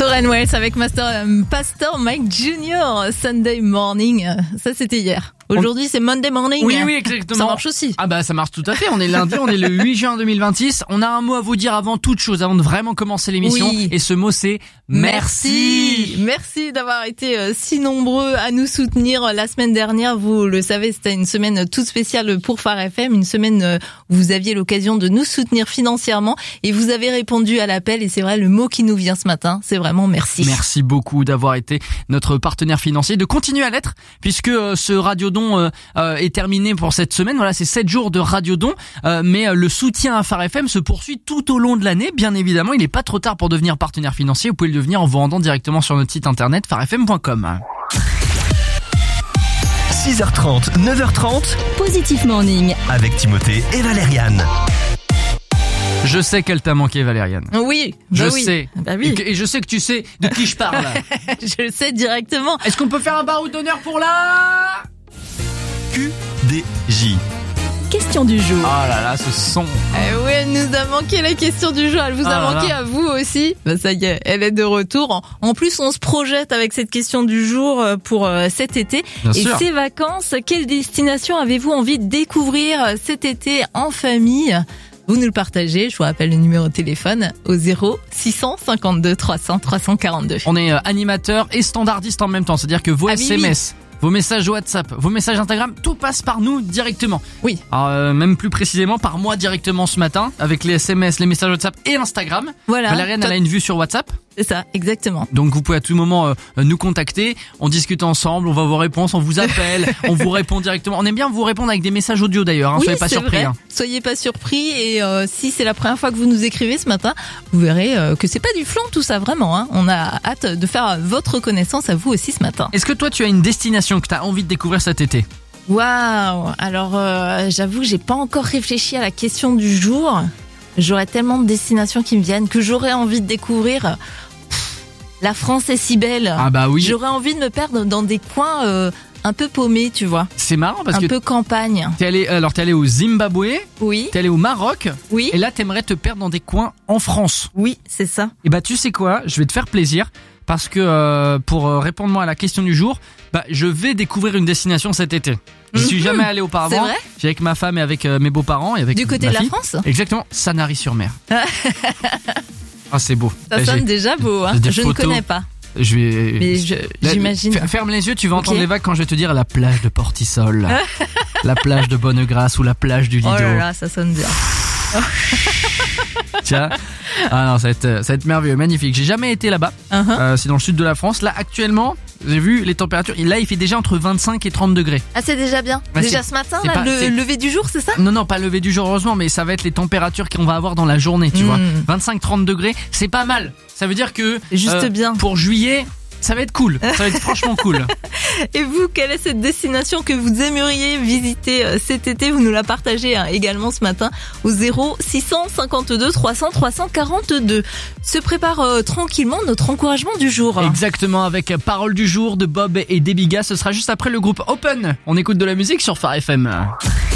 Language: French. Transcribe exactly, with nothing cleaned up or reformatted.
Foreign Wells avec Master, euh, Pastor Mike Junior Sunday Morning. Ça, c'était hier. Aujourd'hui, c'est Monday Morning. Oui, oui, exactement. Ça marche aussi. Ah bah, ça marche tout à fait. On est lundi, on est le huit juin deux mille vingt-six. On a un mot à vous dire avant toute chose, avant de vraiment commencer l'émission. Oui. Et ce mot, c'est merci. Merci, merci d'avoir été euh, si nombreux à nous soutenir la semaine dernière. Vous le savez, c'était une semaine toute spéciale pour Phare F M, une semaine euh, où vous aviez l'occasion de nous soutenir financièrement et vous avez répondu à l'appel. Et c'est vrai, le mot qui nous vient ce matin, c'est vraiment merci. Merci beaucoup d'avoir été notre partenaire financier, de continuer à l'être, puisque euh, ce Radiodon euh, euh, est terminé pour cette semaine. Voilà, c'est sept jours de Radiodon, euh, mais euh, le soutien à Phare F M se poursuit tout au long de l'année. Bien évidemment, il n'est pas trop tard pour devenir partenaire financier. Vous pouvez le devenir en vous rendant directement sur notre site internet phare f m point com. six heures trente, neuf heures trente, Positif Morning avec Timothée et Valériane. Je sais qu'elle t'a manqué, Valériane. Oui, bah Je oui. sais. Bah oui. Et je sais que tu sais de qui je parle. Je le sais directement. Est-ce qu'on peut faire un baroud d'honneur pour la... Q D J. Question du jour. Oh là là, ce son. Eh oui, elle nous a manqué la question du jour. Elle vous a Ah là manqué là. à vous aussi. Bah ça y est, elle est de retour. En- En plus, on se projette avec cette question du jour euh, pour euh, cet été. Bien Et sûr. ces vacances, quelle destination avez-vous envie de découvrir euh, cet été en famille ? Vous nous le partagez. Je vous rappelle le numéro de téléphone au zéro six cent cinquante-deux trois cents trois cent quarante-deux. On est euh, animateur et standardiste en même temps. C'est-à-dire que vos Ah oui, S M S, vos messages WhatsApp, vos messages Instagram, tout passe par nous directement. Oui. Alors, euh, même plus précisément par moi directement ce matin, avec les S M S, les messages WhatsApp et Instagram. Voilà. Valériane, elle a une vue sur WhatsApp. C'est ça, exactement. Donc vous pouvez à tout moment euh, nous contacter, on discute ensemble, on va vos réponses, on vous appelle, on vous répond directement. On aime bien vous répondre avec des messages audio d'ailleurs, hein, Oui, soyez pas c'est surpris. vrai. Hein. Soyez pas surpris et euh, si c'est la première fois que vous nous écrivez ce matin, vous verrez euh, que c'est pas du flan tout ça vraiment. Hein. On a hâte de faire votre connaissance à vous aussi ce matin. Est-ce que toi tu as une destination que tu as envie de découvrir cet été ? Waouh. Alors euh, j'avoue que j'ai pas encore réfléchi à la question du jour. J'aurais tellement de destinations qui me viennent que j'aurais envie de découvrir. Pff, la France est si belle. Ah bah oui, J'aurais envie de me perdre dans des coins euh, un peu paumés, tu vois. c'est marrant parce Un que peu campagne. t'es allé, alors t'es allé au Zimbabwe, Oui. t'es allé au Maroc, Oui. et là t'aimerais te perdre dans des coins en France. Oui, c'est ça. Et bah tu sais quoi, je vais te faire plaisir parce que euh, pour euh, répondre moi à la question du jour, bah je vais découvre une destination cet été. Je suis Mhm. jamais allé C'est auparavant. vrai ? J'ai avec ma femme et avec euh, mes beaux-parents et avec Du côté ma de la fille. France ? Exactement, Sanary-sur-Mer. Ah c'est beau. Ça Là, sonne j'ai- déjà beau, hein. j'ai des Je ne photos. connais pas, Je vais. mais je- Là, j'imagine. f- Ferme les yeux, tu vas Ok. entendre les vagues quand je vais te dire la plage de Portisol, la plage de Bonnegrâce ou la plage du Lido. Oh là là, ça sonne bien. Tiens. Ah non, ça va être, ça va être merveilleux, magnifique. J'ai jamais été là-bas. Uh-huh. Euh, c'est dans le sud de la France. Là, actuellement, j'ai vu les températures. Là, il fait déjà entre vingt-cinq et trente degrés. Ah, c'est déjà bien. Bah, déjà c'est- ce matin, c'est là, pas- le c'est- lever du jour, c'est ça ? Non, non, pas lever du jour, heureusement, mais ça va être les températures qu'on va avoir dans la journée, tu Mm. vois. vingt-cinq trente degrés, c'est pas mal. Ça veut dire que Juste euh, bien. pour juillet, ça va être cool. Ça va être franchement cool. Et vous, quelle est cette destination que vous aimeriez visiter euh, cet été ? Vous nous la partagez hein, également ce matin au zéro six cent cinquante-deux trois cents trois cent quarante-deux. Se prépare euh, tranquillement notre encouragement du jour. Exactement, avec Parole du jour de Bob et Debiga. Ce sera juste après le groupe Open. On écoute de la musique sur Phare F M.